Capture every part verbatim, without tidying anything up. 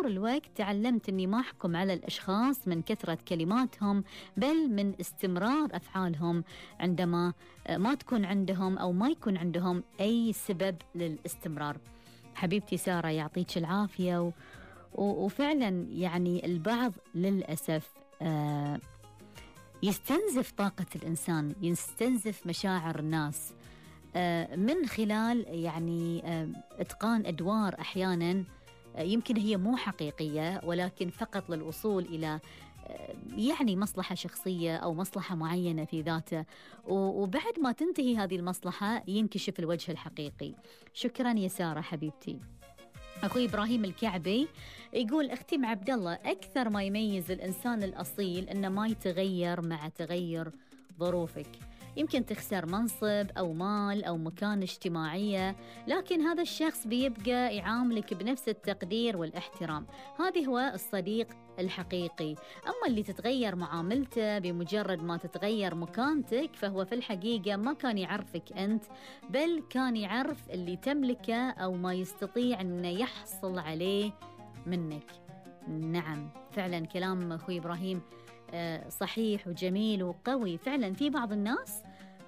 الوقت تعلمت أني ما أحكم على الأشخاص من كثرة كلماتهم، بل من استمرار أفعالهم عندما ما تكون عندهم أو ما يكون عندهم أي سبب للاستمرار. حبيبتي سارة يعطيك العافية. و... وفعلا يعني البعض للأسف آه يستنزف طاقة الإنسان، يستنزف مشاعر الناس آه من خلال يعني آه إتقان أدوار أحيانا آه يمكن هي مو حقيقية، ولكن فقط للوصول إلى آه يعني مصلحة شخصية أو مصلحة معينة في ذاته، وبعد ما تنتهي هذه المصلحة ينكشف الوجه الحقيقي. شكرا يا سارة حبيبتي. أخوي إبراهيم الكعبي يقول أختي مع عبد الله، أكثر ما يميز الإنسان الأصيل أنه ما يتغير مع تغير ظروفك. يمكن تخسر منصب أو مال أو مكان اجتماعية، لكن هذا الشخص بيبقى يعاملك بنفس التقدير والاحترام. هذا هو الصديق الحقيقي. أما اللي تتغير معاملته بمجرد ما تتغير مكانتك، فهو في الحقيقة ما كان يعرفك أنت، بل كان يعرف اللي تملكه أو ما يستطيع أنه يحصل عليه منك. نعم فعلا كلام أخوي إبراهيم صحيح وجميل وقوي. فعلا في بعض الناس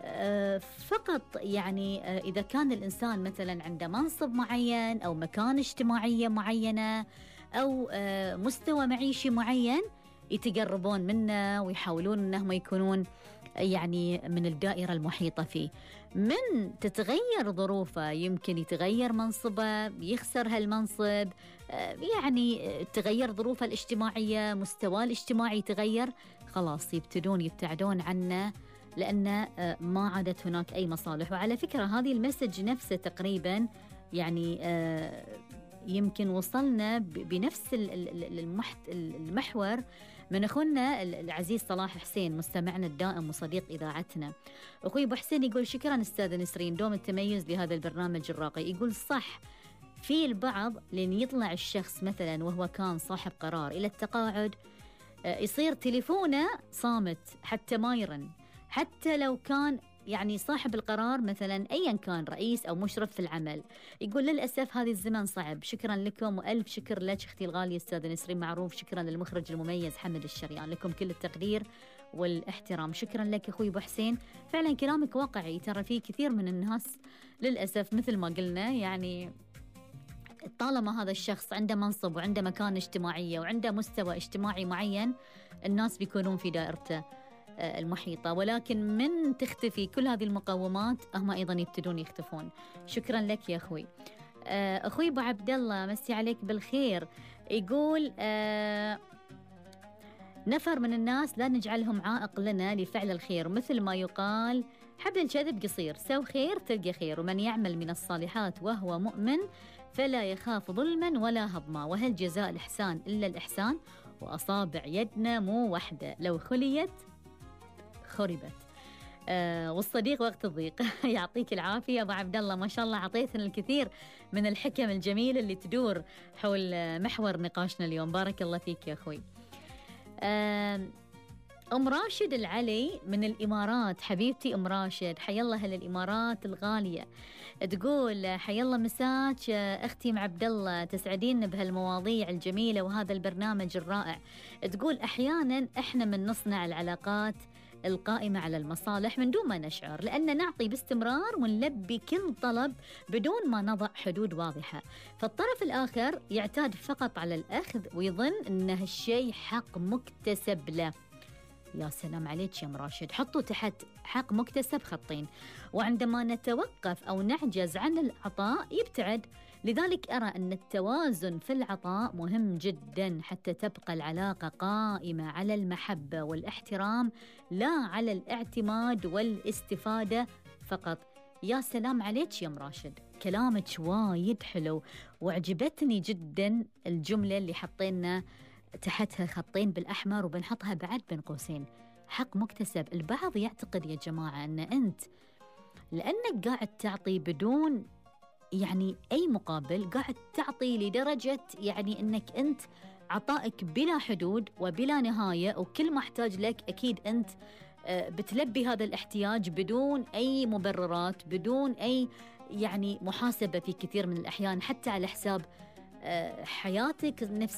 فقط يعني إذا كان الإنسان مثلا عنده منصب معين أو مكان اجتماعية معينة أو مستوى معيشي معين، يتقربون منه ويحاولون أنهم يكونون يعني من الدائرة المحيطة فيه. من تتغير ظروفه يمكن يتغير منصبه، يخسر هالمنصب، يعني تغير ظروفه الاجتماعية، مستواه الاجتماعي يتغير، خلاص يبتدون يبتعدون عنه لأن ما عادت هناك أي مصالح. وعلى فكرة هذه المسج نفسه تقريبا يعني يمكن وصلنا بنفس المحور من أخونا العزيز صلاح حسين مستمعنا الدائم وصديق إذاعتنا. أخوي أبو حسين يقول شكرا أستاذ نسرين، دوم التميز لهذا البرنامج الراقي. يقول صح، في البعض لين يطلع الشخص مثلا وهو كان صاحب قرار إلى التقاعد يصير تليفونه صامت حتى ما يرن، حتى لو كان يعني صاحب القرار مثلا أيا كان رئيس أو مشرف في العمل. يقول للأسف هذه الزمن صعب. شكرا لكم وألف شكر لك أختي الغالية أستاذة نسرين معروف. شكرا للمخرج المميز حمد الشريان، لكم كل التقدير والاحترام. شكرا لك أخوي أبو حسين، فعلا كلامك واقعي. ترى في كثير من الناس للأسف مثل ما قلنا يعني طالما هذا الشخص عنده منصب وعنده مكان اجتماعية وعنده مستوى اجتماعي معين، الناس بيكونون في دائرته المحيطة، ولكن من تختفي كل هذه المقومات هم أيضا يبتدون يختفون. شكرا لك يا أخوي. أخوي أبو عبد الله مسي عليك بالخير. يقول آه نفر من الناس لا نجعلهم عائق لنا لفعل الخير، مثل ما يقال حبل الكذب قصير، سو خير تلقى خير، ومن يعمل من الصالحات وهو مؤمن فلا يخاف ظلما ولا هضما، وهل جزاء الإحسان إلا الإحسان، وأصابع يدنا مو وحدة لو خليت خربت. آه والصديق وقت الضيق. يعطيك العافية أبو عبد الله، ما شاء الله عطيتنا الكثير من الحكم الجميلة اللي تدور حول محور نقاشنا اليوم. بارك الله فيك يا أخوي. آه أم راشد العلي من الإمارات، حبيبتي أم راشد حيا الله للإمارات الغالية. تقول حيا الله مساك أختي مع عبد الله، تسعدين بهالمواضيع الجميلة وهذا البرنامج الرائع. تقول أحيانا إحنا من نصنع العلاقات القائمة على المصالح من دون ما نشعر، لأن نعطي باستمرار ونلبي كل طلب بدون ما نضع حدود واضحة، فالطرف الآخر يعتاد فقط على الأخذ ويظن أن هالشيء حق مكتسب له. يا سلام عليك يا مراشد، حطوا تحت حق مكتسب خطين. وعندما نتوقف أو نعجز عن العطاء يبتعد. لذلك أرى أن التوازن في العطاء مهم جدا حتى تبقى العلاقة قائمة على المحبة والاحترام، لا على الاعتماد والاستفادة فقط. يا سلام عليك يا مراشد، كلامك وايد حلو، وعجبتني جدا الجملة اللي حطينا تحتها خطين بالأحمر وبنحطها بعد بين قوسين، حق مكتسب. البعض يعتقد يا جماعة أن أنت لأنك قاعد تعطي بدون يعني أي مقابل، قاعد تعطي لدرجة يعني أنك أنت عطائك بلا حدود وبلا نهاية، وكل ما احتاج لك أكيد أنت بتلبي هذا الاحتياج بدون أي مبررات، بدون أي يعني محاسبة في كثير من الأحيان، حتى على حساب حياتك النفسية